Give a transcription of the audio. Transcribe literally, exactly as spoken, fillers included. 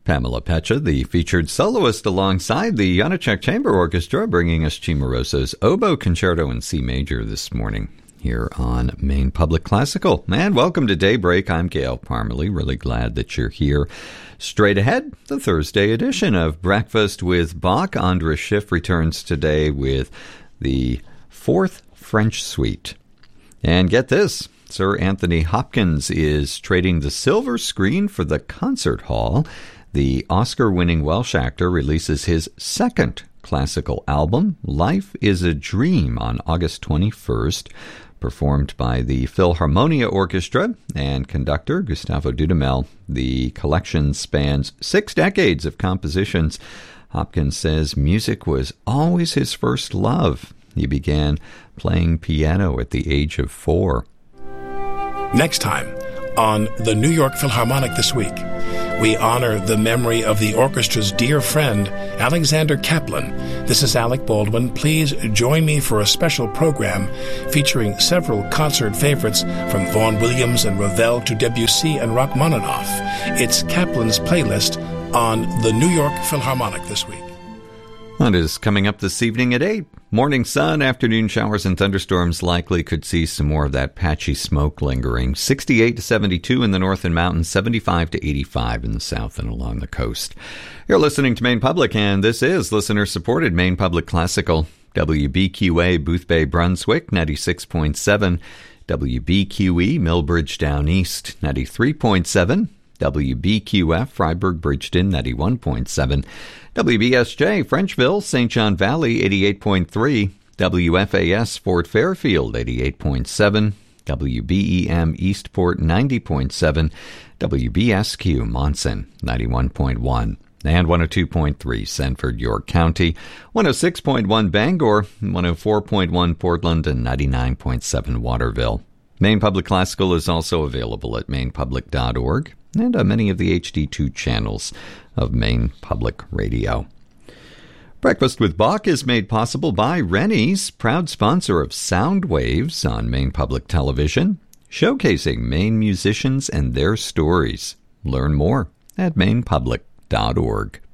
Pamela Pecha, the featured soloist alongside the Janacek Chamber Orchestra, bringing us Cimarosa's Oboe Concerto in C Major this morning here on Maine Public Classical. And welcome to Daybreak. I'm Gail Parmalee. Really glad that you're here. Straight ahead, the Thursday edition of Breakfast with Bach. Andras Schiff returns today with the Fourth French Suite. And get this, Sir Anthony Hopkins is trading the silver screen for the concert hall. The Oscar-winning Welsh actor releases his second classical album, Life is a Dream, on August twenty-first, performed by the Philharmonia Orchestra and conductor Gustavo Dudamel. The collection spans six decades of compositions. Hopkins says music was always his first love. He began playing piano at the age of four. Next time on the New York Philharmonic This Week, we honor the memory of the orchestra's dear friend, Alexander Kaplan. This is Alec Baldwin. Please join me for a special program featuring several concert favorites from Vaughan Williams and Ravel to Debussy and Rachmaninoff. It's Kaplan's playlist on the New York Philharmonic This Week. That is coming up this evening at eight. Morning sun, afternoon showers and thunderstorms likely. Could see some more of that patchy smoke lingering. sixty-eight to seventy-two in the north and mountains, seventy-five to eighty-five in the south and along the coast. You're listening to Maine Public, and this is listener-supported Maine Public Classical. W B Q A, Boothbay, Brunswick, ninety-six point seven. W B Q E, Millbridge Down East, ninety-three point seven. W B Q F, Freiburg, Bridgeton, ninety-one point seven. W B S J, Frenchville, Saint John Valley, eighty-eight point three. W F A S, Fort Fairfield, eighty-eight point seven. W B E M, Eastport, ninety point seven. W B S Q, Monson, ninety-one point one. And one oh two point three, Sanford, York County, one oh six point one, Bangor, one oh four point one, Portland, and ninety-nine point seven, Waterville. Maine Public Classical is also available at maine public dot org and on many of the H D two channels of Maine Public Radio. Breakfast with Bach is made possible by Rennie's, proud sponsor of Sound Waves on Maine Public Television, showcasing Maine musicians and their stories. Learn more at maine public dot org.